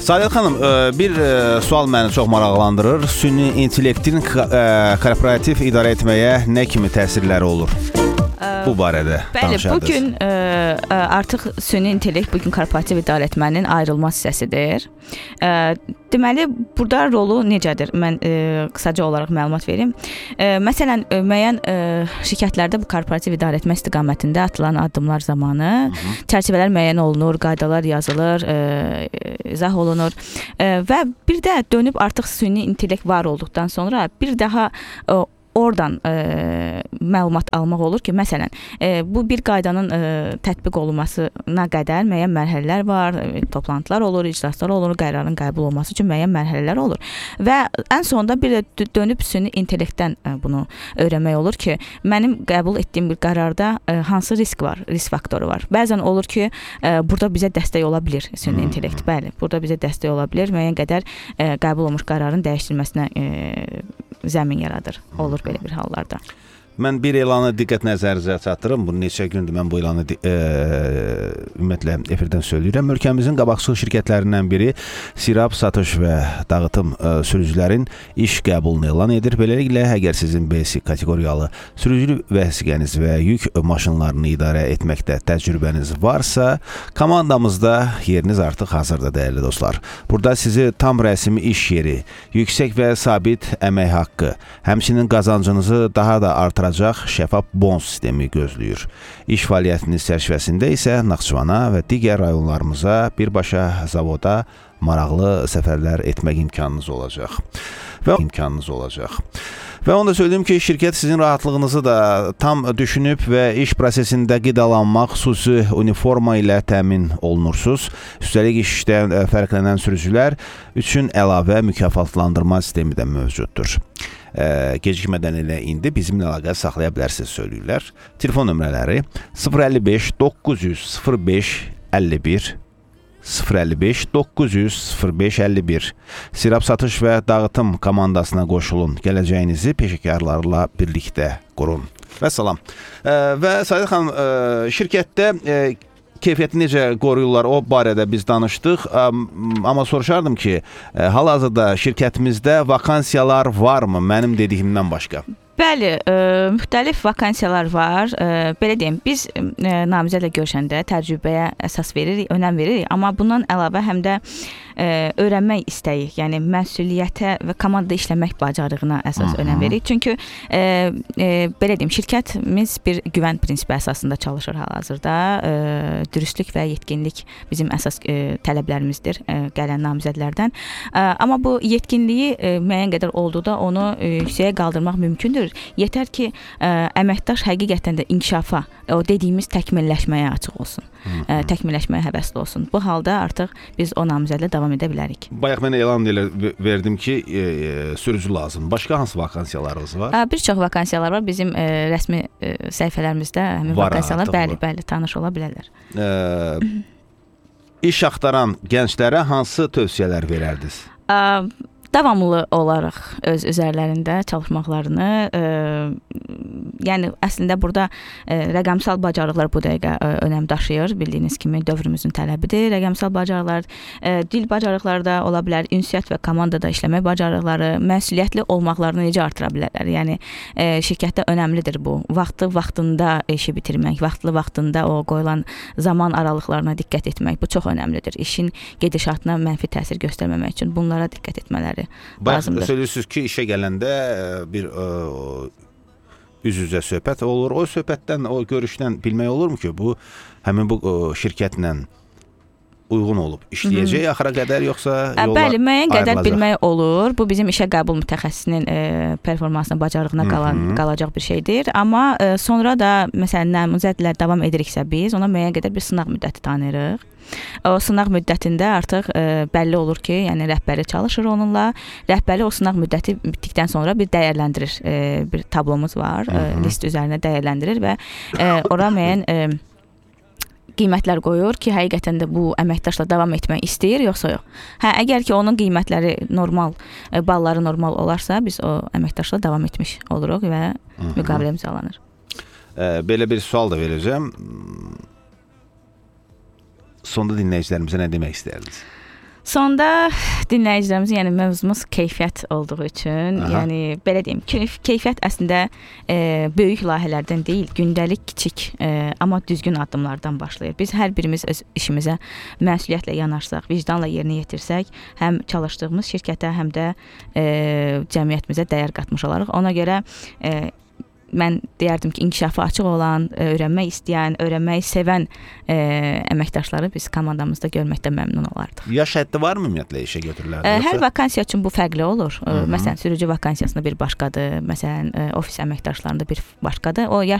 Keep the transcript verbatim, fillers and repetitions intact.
Saadet xanım, bir sual məni çox maraqlandırır. Süni intellektin korporativ idarə etməyə nə kimi təsirləri olur? Bu barədə Bəli, danışardınız. bugün ə, ə, artıq süni intellekt bugün korporativ idarə etmənin ayrılmaz hissəsidir. Ə, deməli, burada rolu necədir? Mən ə, qısaca olaraq məlumat verim. Ə, məsələn, ə, müəyyən ə, şirkətlərdə bu korporativ idarə etmə istiqamətində atılan addımlar zamanı Hı -hı. çərçivələr müəyyən olunur, qaydalar yazılır, ə, izah olunur ə, və bir də dönüb artıq süni intellekt var olduqdan sonra bir daha ə, oradan e, məlumat almaq olur ki, məsələn, e, bu bir qaydanın e, tətbiq olunmasına qədər müəyyən mərhələlər var, e, toplantılar olur, iclaslar olur, qərarın qəbul olması üçün müəyyən mərhələlər olur və ən sonunda bir də dönüb süni intellektdən e, bunu öyrənmək olur ki, mənim qəbul etdiyim bir qərarda e, hansı risk var, risk faktoru var. Bəzən olur ki, e, burada bizə dəstək ola bilir süni intellekt, bəli, burada bizə dəstək ola bilir, müəyyən qədər e, qəbul olmuş qərarın dəyişdirilməsinə e, zəmin yaradır, olur belə bir hallarda. Mən bir elanı diqqət nəzərinizə çatdırım. Bunu neçə gündür mən bu elanı e, ümumiyyətlə efirdən söyləyirəm. Ölkəmizin qabaqcıl şirkətlərindən biri Sirab Satış və Dağıtım e, sürücülərin iş qəbulunu elan edir. Beləliklə, əgər sizin B S kateqoriyalı sürücülük vəsiqəniz və yük maşınlarını idarə etməkdə təcrübəniz varsa, komandamızda yeriniz artıq hazırdır, dəyərli dostlar. Burada sizi tam rəsmi iş yeri, yüksək və sabit əmək haqqı, həmçinin qazancınızı daha da artıracaq şəffaf bon sistemi gözləyir. İş fəaliyyətiniz çərçivəsində isə Naxçıvana və digər rayonlarımıza birbaşa zavoda maraqlı səfərlər etmək imkanınız olacaq. Və imkanınız olacaq. Və onu da söyleyeyim ki, şirkət sizin rahatlığınızı da tam düşünüb və iş prosesində qidalanmaq, xüsusi uniforma ilə təmin olunursuz. Üstəlik işdən fərqlənən sürücülər üçün əlavə mükafatlandırma sistemi də mövcuddur. Ə, gecikmədən elə indi bizimlə əlaqə saxlaya bilərsiniz söyləyirlər. Telefon nömrələri sıfır əlli beş doqquz yüz sıfır beş əlli bir sıfır əlli beş doqquz yüz sıfır beş əlli bir. Sirab Satış və Dağıtım komandasına qoşulun. Gələcəyinizi peşəkarlarla birlikdə qurun. Və salam. Ə, və Saadet xanım, ə, şirkətdə ə, keyfiyyəti necə qoruyurlar, o barədə biz danışdıq. Amma soruşardım ki, hal-hazırda şirkətimizdə vakansiyalar varmı mənim dediyimdən başqa? Bəli, ə, müxtəlif vakansiyalar var. Ə, belə deyim, biz ə, namizədlə görüşəndə təcrübəyə əsas veririk, önəm veririk, amma bundan əlavə həm də ə, öyrənmək istəyi, yəni məsuliyyətə və komandada işləmək bacarığına əsas Hı -hı. önəm veririk. Çünki ə, ə, belə deyim, şirkətimiz bir güvən prinsipi əsasında çalışır hal-hazırda. Ə, dürüstlük və yetkinlik bizim əsas ə, tələblərimizdir ə, gələn namizədlərdən. Ə, amma bu yetkinliyi ə, müəyyən qədər olduqda onu ə, yüksəyə qaldırmaq mümkündür. Yetər ki, ə, əməkdaş həqiqətən də inkişafa, o dediyimiz təkmilləşməyə açıq olsun, ə, təkmilləşməyə həvəsli olsun. Bu halda artıq biz o namizədlə davam edə bilərik. Bayaq mən elan verdim ki, e, e, sürücü lazım. Başqa hansı vakansiyalarınız var? Ə, bir çox vakansiyalar var. Bizim ə, rəsmi ə, səhifələrimizdə həmin var vakansiyalar bəli, bəli, tanış ola bilərlər. Ə, iş axtaran gənclərə hansı tövsiyələr verərdiniz? Ə, davamlı olaraq öz üzərlərində çalışmaqlarını, e, yəni əslində burada e, rəqəmsal bacarıqlar bu dəqiqə e, önəm daşıyır. Bildiyiniz kimi dövrümüzün tələbidir. Rəqəmsal bacarıqlar, e, dil bacarıqları da ola bilər, ünsiyyət və komandada işləmək bacarıqları, məsuliyyətli olmaqlarını necə artıra bilərlər? Yəni e, şirkətdə önəmlidir bu. Vaxtı vaxtında işi bitirmək, vaxtlı vaxtında o qoyulan zaman aralıqlarına diqqət etmək, bu çox önəmlidir. İşin gedişatına mənfi təsir göstərməmək üçün bunlara diqqət etmələri lazımdır. Bayaq söylüyorsunuz ki, işə gələndə bir üz-üzə söhbət olur. O söhbətdən, o görüşdən bilmək olurmu ki, bu həmin bu şirkətlə uyğun olub işləyəcək Hı -hı. axıra qədər, yoxsa yollar Bəli, müəyyən qədər ayrılacaq? bilmək olur. Bu bizim işə qəbul mütəxəssisinin e, performansına, bacarığına qalan, Hı -hı. qalacaq bir şeydir. Amma e, sonra da məsələn namizədlər davam ediriksə biz ona müəyyən qədər bir sınaq müddəti tanıyırıq. O sınaq müddətində artıq e, bəlli olur ki, yəni rəhbəri çalışır onunla. Rəhbəri o sınaq müddəti bitdikdən sonra bir dəyərləndirir. E, bir tablomuz var, e, list üzərində dəyərləndirir və e, ora müəyyən e, qiymətlər qoyur ki, həqiqətən də bu əməkdaşla davam etmək istəyir, yoxsa yox. Hə, əgər ki, onun qiymətləri normal, e, balları normal olarsa, biz o əməkdaşla davam etmiş oluruq və müqavilə imzalanır. E, belə bir sual da verəcəm. Sonda dinləyicilərimizə nə demək istərdiniz? Sonda dinləyicilərimizin, yəni mövzumuz keyfiyyət olduğu üçün, Aha. yəni belə deyim, keyf keyfiyyət əslində e, böyük layihələrdən deyil, gündəlik kiçik, e, amma düzgün addımlardan başlayır. Biz hər birimiz öz işimizə məsuliyyətlə yanaşsaq, vicdanla yerinə yetirsək, həm çalışdığımız şirkətə, həm də e, cəmiyyətimizə dəyər qatmış olarıq. Ona görə e, mən deyərdim ki, inkişafı açıq olan, öyrənmək istəyən, öyrənməyi sevən e, əməkdaşları biz komandamızda görməkdə məmnun olardıq. Yaş həddi var mı ümumiyyətlə işə götürülərdə? E, hər vakansiya üçün bu fərqli olur. Hı -hı. Məsələn, sürücü vakansiyasında bir başqadır, məsələn, e, ofis əməkdaşlarında bir başqadır. O yaş